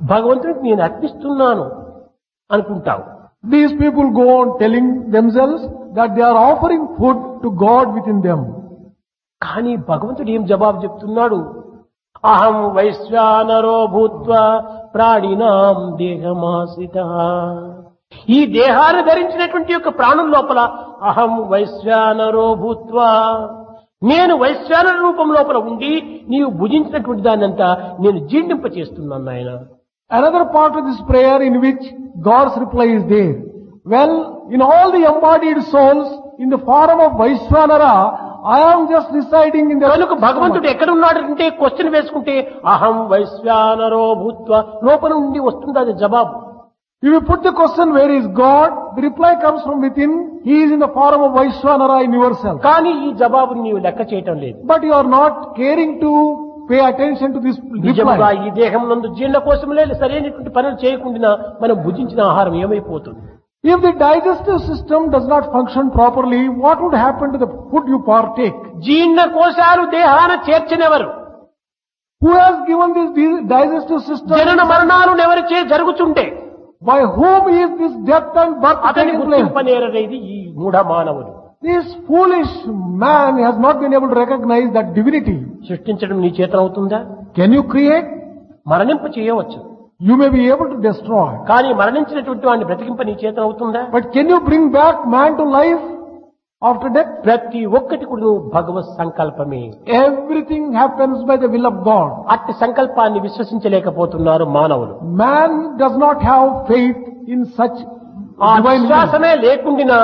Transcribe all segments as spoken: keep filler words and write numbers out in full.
భగవంతుడికి నేను అర్పిస్తున్నాను అనుకుంటావు. These people go on telling themselves that they are offering food to God within them. కానీ భగవంతుడు ఏం జవాబు చెప్తున్నాడు? అహం వైశ్వానరో భూత్వా ప్రాణినాం దేహమాశ్రితః. ఈ దేహాన్ని ధరించినటువంటి యొక్క ప్రాణుల లోపల అహం వైశ్వానరో భూత్వా, నేను వైశ్వానర రూపం లోపల ఉండి నీవు భుజించినటువంటి దాన్నంతా నేను జీర్ణింప చేస్తున్నాను నాయన. Another part of this prayer in which God's reply is there. Well, in all the embodied souls, in the form of Vaishwanara, I am just residing in the... కనుక భగవంతుడు ఎక్కడ ఉన్నాడంటే క్వశ్చన్ వేసుకుంటే అహం వైశ్వానరో భూత్వా లోపల నుండి వస్తుంది అది జవాబు. If you put the question, where is God? The reply comes from within. He is in the form of Vaishwanara in yourself. కానీ ఈ జవాబుని నీవు లెక్క చేయటం లేదు. But you are not caring to pay attention to this నిజంగా reply. ఈ దేహం నందు జీర్ణ కోశంలో సరైనటువంటి పనులు చేయకుండా మనం భుజించిన ఆహారం ఏమైపోతుంది? If the digestive system does not function properly, what would happen to the food you partake? జీర్ణ కోశాలు దేహాన చేర్చినెవరు? Who has given this di- digestive system? జనన మరణాలు ఎవరి చే జరుగుతుంటే By whom is this death and birth అతని taking place? గుర్తింపనేరనేది ఈ మూఢ మానవుడు. This foolish man has not been able to recognize that divinity. సృష్టించడం నీ చేత అవుతుందా? Can you create? మరణింప చేయవచ్చు. You may be able to destroy. కానీ మరణించినటువంటి వాడిని బ్రతికింప నీ చేత అవుతుందా? But can you bring back man to life after death? ప్రతి ఒక్కటి కూడా భగవత్ సంకల్పమే. Everything happens by the will of God. అట్టి సంకల్పాన్ని విశ్వసించలేకపోతున్నారు మానవులు. Man does not have faith in such ఆ divine will. విశ్వాసమే లేకుండా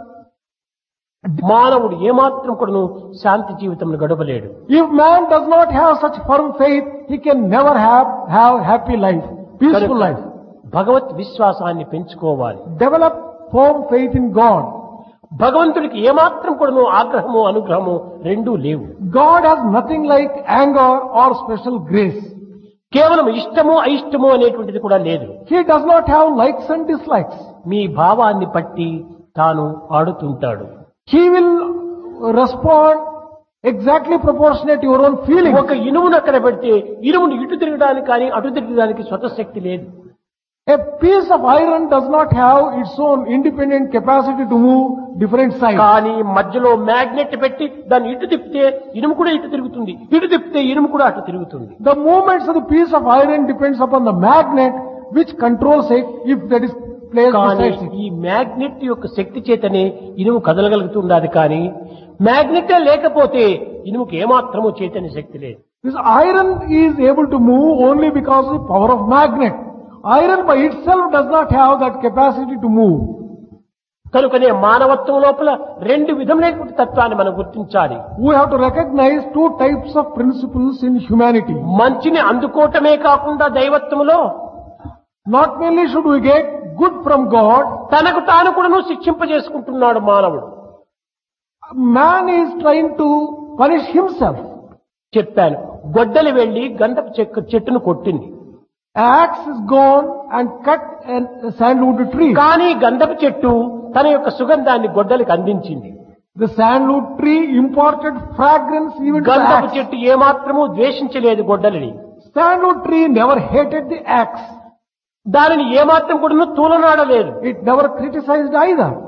మానవుడు ఏమాత్రం కూడా శాంతి జీవితంలో గడపలేడు. If man does not have such firm faith, he can never have, have happy life, peaceful life. భగవత్ విశ్వాసాన్ని పెంచుకోవాలి. Develop firm faith in God. భగవంతుడికి ఏమాత్రం కూడా ఆగ్రహము అనుగ్రహము రెండూ లేవు. God has nothing like anger or special grace. కేవలం ఇష్టము అయిష్టము అనేటువంటిది కూడా లేదు. He does not have likes and dislikes. మీ భావాన్ని బట్టి తాను ఆడుతుంటాడు. He will respond exactly proportionate to your own feelings. ఒక ఇనుమును అక్కడ పెడితే ఇనుమును ఇటు తిరగడానికి కానీ అటు తిరగడానికి స్వతశక్తి లేదు. A piece of iron does not have its own independent capacity to move different sides. కానీ మధ్యలో మ్యాగ్నెట్ పెట్టి దాన్ని ఇటు తిప్పితే ఇనుము కూడా ఇటు తిరుగుతుంది, ఇటు తిప్పితే ఇనుము కూడా అటు తిరుగుతుంది. The movements of the piece of iron depends upon the magnet which controls it if that is placed కానీ beside it. ఈ మ్యాగ్నెట్ యొక్క శక్తి చేతనే ఇనుము కదలగలుగుతున్నది. కానీ మ్యాగ్నెట్ లేకపోతే ఇనుముకి ఏమాత్రము చైతన్య శక్తి లేదు. This iron is able to move only because of the power of magnet. Iron by itself does not have that capacity to move. కనుకనే మానవత్వం లోపల రెండు విధములైనటువంటి తత్వాన్ని మనం గుర్తించాలి. We have to recognize two types of principles in humanity. మంచిని అందుకోవటమే కాకుండా దైవత్వములో Not merely should we get good from God, తనకు తాను కూడా శిక్షింపజేసుకుంటున్నాడు మానవుడు. man is trying to punish himself. చెప్పాను, గొడ్డలి వెళ్లి గంధపు చెక్క చెట్టును కొట్టింది. Axe is gone and cut a sandalwood tree. కానీ గంధపు చెట్టు తన యొక్క సుగంధాన్ని గొడ్డలికి అందించింది. The sandalwood tree imparted fragrance even to the గంధపు axe. చెట్టు ఏమాత్రము ద్వేషించలేదు గొడ్డలిని. Sandalwood tree never hated the axe. దానిని ఏమాత్రం కూడా తూలనాడలేదు. It never criticized either.